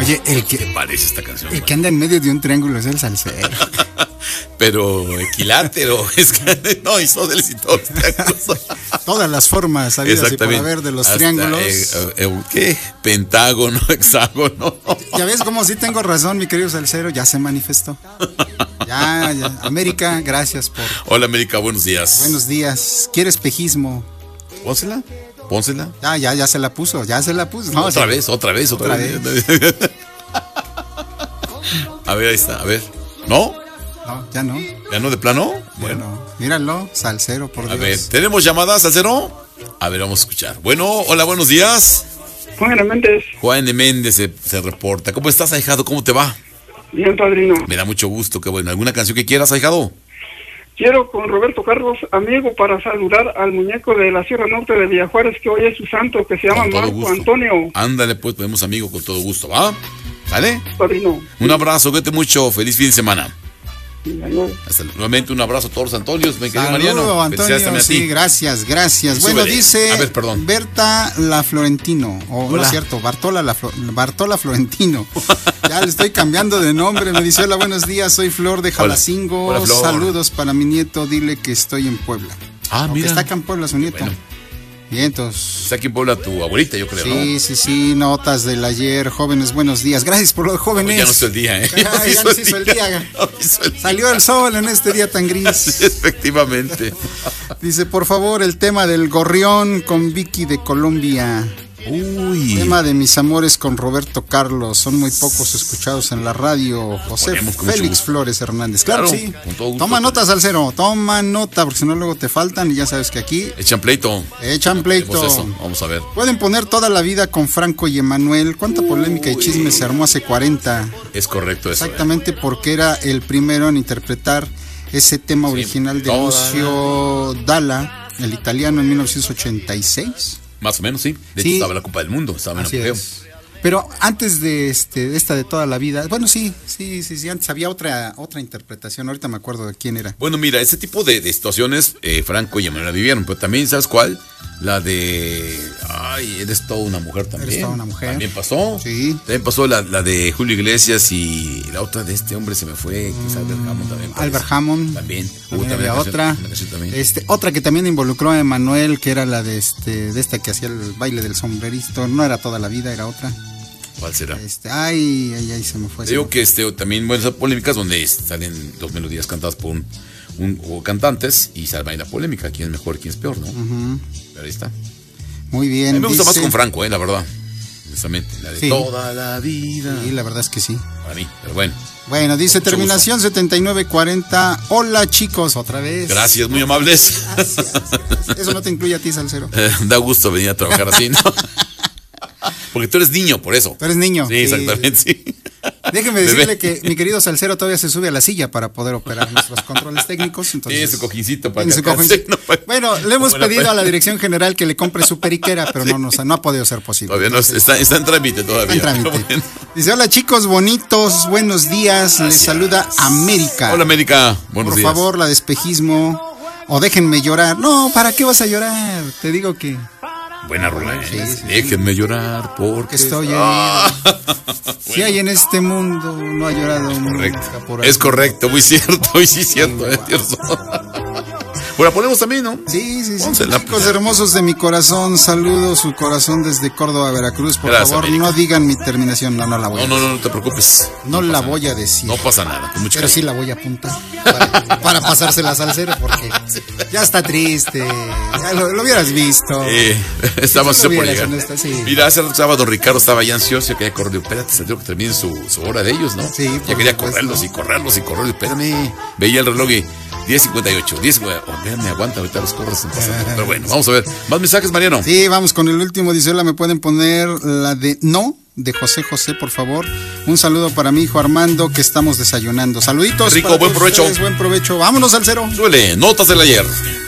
Oye, ¿Qué te parece esta canción? el que anda en medio de un triángulo es el salsero. Pero equilátero, es que no, isósceles y todos los triángulos. Todas las formas sabidas y por haber de los Hasta, triángulos. ¿Qué? Pentágono, hexágono. Ya ves cómo sí tengo razón, mi querido salsero, ya se manifestó. Ya. América, gracias por... Hola, América, buenos días. Buenos días. ¿Quiere espejismo? Pónsela. Ya se la puso. No, otra vez. A ver, ahí está, a ver. ¿No? No, ya no. ¿Ya no de plano? Bueno. Míralo, salsero, por Dios. A ver, ¿tenemos llamadas, salsero? A ver, vamos a escuchar. Bueno, hola, buenos días. Juan de Méndez. Juan de Méndez se reporta. ¿Cómo estás, ahijado? ¿Cómo te va? Bien, padrino. Me da mucho gusto, qué bueno. ¿Alguna canción que quieras, ahijado? Quiero con Roberto Carlos, amigo, para saludar al muñeco de la Sierra Norte de Villajuárez, que hoy es su santo, que se llama Marco Antonio. Ándale, pues, podemos amigo con todo gusto, ¿va? ¿Sale? Padrino. Un abrazo, cuídate mucho, feliz fin de semana. Hasta nuevamente un abrazo a todos los Antonios, me quedé Mariano. Antonio, sí, gracias. Bueno, dice Berta La Florentino, no es cierto, Bartola Florentino. Ya le estoy cambiando de nombre, me dice, hola, buenos días, soy Flor de Jalacingo. Hola, Flor. Saludos para mi nieto, dile que estoy en Puebla. Mira. Está acá en Puebla su nieto. Bueno. Bien, entonces. Está aquí en Puebla tu abuelita, yo creo, ¿no? Sí, notas del ayer, jóvenes, buenos días. Gracias por los jóvenes. Ya no hizo el día, Ya no se hizo el día. Salió el sol en este día tan gris. Efectivamente. Dice, por favor, el tema del gorrión con Vicky de Colombia. Uy. Tema de mis amores con Roberto Carlos. Son muy pocos escuchados en la radio. José Félix Flores Hernández. Claro, sí. Toma nota, salsero. Toma nota, porque si no luego te faltan y ya sabes que aquí... Echan pleito. Vamos a ver. Pueden poner Toda la vida con Franco y Emanuel. ¿Cuánta polémica y chisme se armó hace 40? Es correcto eso. Exactamente, porque era el primero en interpretar ese tema original de Lucio Dalla, el italiano, en 1986. Más o menos, sí. De hecho, estaba la Copa del Mundo, estaba en apogeo. Pero antes de esta de Toda la vida, bueno, sí, antes había otra interpretación, ahorita me acuerdo de quién era. Bueno, mira, ese tipo de situaciones Franco y Emanuel la vivieron, pero también, ¿sabes cuál? La de... eres toda una mujer también. Eres toda una mujer. También pasó. Sí. También pasó la de Julio Iglesias y la otra de este hombre se me fue, que es Albert Hammond también. Albert Hammond. También. Había otra. Otra que también involucró a Emanuel, que era la de esta que hacía el baile del sombrerito. No era Toda la vida, era otra. ¿Cuál será? Ay, se me fue. Digo que también esas polémicas donde salen dos melodías cantadas por o cantantes y sale ahí la polémica, quién es mejor, quién es peor, ¿no? Pero ahí está. Muy bien. A mí me gusta más con Franco, la verdad. Honestamente, la de Toda la vida. Sí, la verdad es que sí. Para mí, pero bueno. Bueno, dice terminación 7940. Hola, chicos, otra vez. Gracias, muy amables. Gracias. Eso no te incluye a ti, salsero. Da gusto venir a trabajar así, ¿no? Porque tú eres niño, por eso. Tú eres niño. Sí, exactamente, sí. Déjeme decirle que mi querido salsero todavía se sube a la silla para poder operar nuestros controles técnicos. Entonces, su cojincito para Bueno, le hemos pedido a la dirección general que le compre su periquera, pero no ha podido ser posible. Todavía no, está en trámite todavía. Está en trámite. Dice, hola chicos bonitos, buenos días. Les saluda América. Hola América, buenos días. Por favor, la de espejismo. O déjenme llorar. No, ¿para qué vas a llorar? Te digo que... Buena rola, Déjenme llorar porque estoy herido. Si hay en este mundo, no ha llorado. Correcto. Es correcto, muy cierto, y sí cierto, Bueno, la ponemos también, ¿no? Sí. Chicos hermosos de mi corazón, saludo su corazón desde Córdoba, Veracruz. Por favor, América. No digan mi terminación, no la voy a decir. No te preocupes. No la voy a decir. No pasa nada. Pero sí la voy a apuntar para pasársela al salsero porque ya está triste. Ya lo hubieras visto. Estaba ansioso por llegar. Sí. Mira, hace rato estaba don Ricardo, estaba ya ansioso, quería correr. Espérate, salió que termine su hora de ellos, ¿no? Sí. Ya quería correrlos. Espérame. Veía el reloj y 10:58. Me aguanta, ahorita los corres. Pero bueno, vamos a ver. ¿Más mensajes, Mariano? Sí, vamos con el último. Dice, hola, ¿me pueden poner la de No? De José, por favor. Un saludo para mi hijo Armando, que estamos desayunando. Saluditos. Rico, buen provecho. Buen provecho. Vámonos al cero. Suele, notas del ayer.